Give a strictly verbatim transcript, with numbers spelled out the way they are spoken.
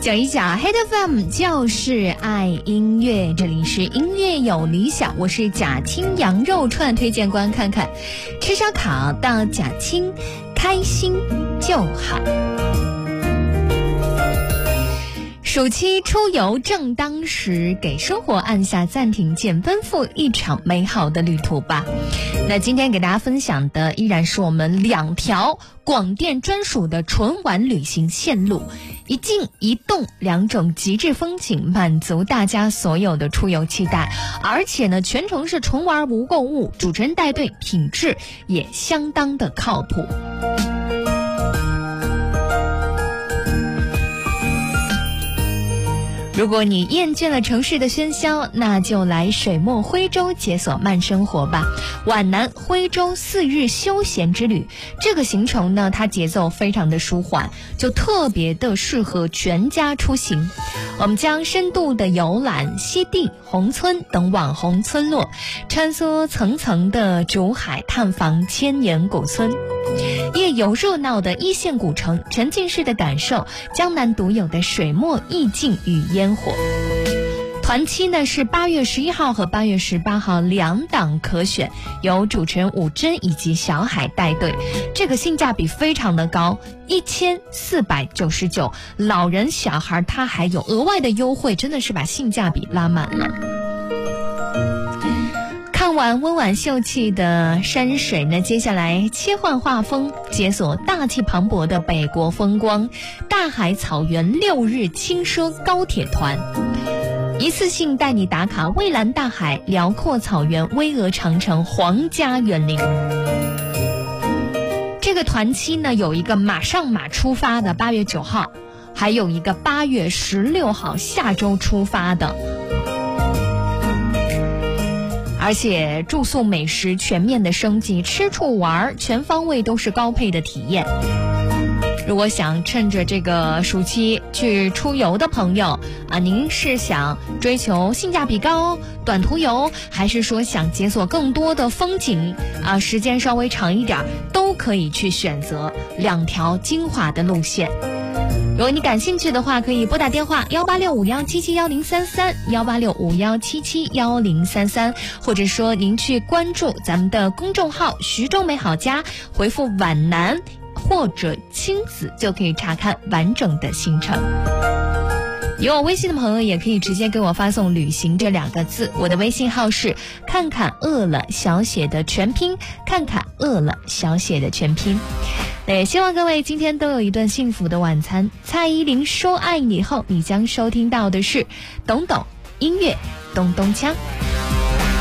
讲一讲 Hit F M 就是爱音乐，这里是音乐有理想，我是贾青羊肉串推荐官，看看吃烧烤到贾青，开心就好。暑期出游正当时，给生活按下暂停键，奔赴一场美好的旅途吧。那今天给大家分享的依然是我们两条广电专属的纯玩旅行线路，一静一动两种极致风景，满足大家所有的出游期待。而且呢，全程是纯玩无购物，主持人带队，品质也相当的靠谱。如果你厌倦了城市的喧嚣，那就来水墨徽州解锁慢生活吧。皖南徽州四日休闲之旅，这个行程呢，它节奏非常的舒缓，就特别的适合全家出行。我们将深度的游览西递、宏村等网红村落，穿梭层层的竹海，探访千年古村，夜游热闹的一线古城，沉浸式的感受江南独有的水墨意境与烟火。团期呢是八月十一号和八月十八号两档可选，由主持人武珍以及小海带队，这个性价比非常的高，一千四百九十九，老人小孩他还有额外的优惠，真的是把性价比拉满了。看完温婉秀气的山水呢，接下来切换画风，解锁大气磅礴的北国风光，大海草原六日轻奢高铁团，一次性带你打卡蔚蓝大海、辽阔草原、巍峨长城、皇家园林。这个团期呢，有一个马上马出发的八月九号，还有一个八月十六号下周出发的。而且住宿美食全面的升级，吃住玩全方位都是高配的体验。如果想趁着这个暑期去出游的朋友啊，您是想追求性价比高短途游，还是说想解锁更多的风景啊，时间稍微长一点，都可以去选择两条精华的路线。如果你感兴趣的话，可以拨打电话幺八六五幺七七幺零三三幺八六五幺七七幺零三三，或者说您去关注咱们的公众号徐州美好家，回复皖南或者亲子就可以查看完整的行程。有我微信的朋友也可以直接给我发送旅行这两个字，我的微信号是看看饿了小写的全拼，看看饿了小写的全拼。也希望各位今天都有一顿幸福的晚餐。蔡依林说爱你后，你将收听到的是懂懂音乐咚咚锵。